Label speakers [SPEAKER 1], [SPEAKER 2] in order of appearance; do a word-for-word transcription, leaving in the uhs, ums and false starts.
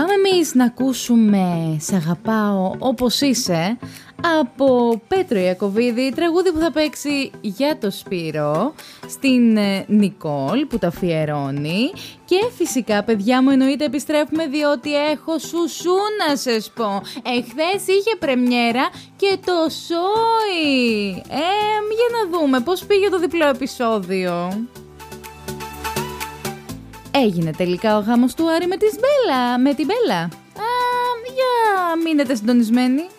[SPEAKER 1] Πάμε εμείς να ακούσουμε «Σ' αγαπάω όπως είσαι» από Πέτρο Ιακωβίδη, τραγούδι που θα παίξει για το Σπύρο, στην Νικόλ που τα αφιερώνει. Και φυσικά, παιδιά μου, εννοείται επιστρέφουμε, διότι έχω σουσού να σας πω. Εχθές είχε πρεμιέρα και το Σόι. Ε, για να δούμε πώς πήγε το διπλό επεισόδιο. Έγινε τελικά ο γάμος του Άρη με, της Μπέλα, με την Μπέλα. Α, για μείνετε συντονισμένοι.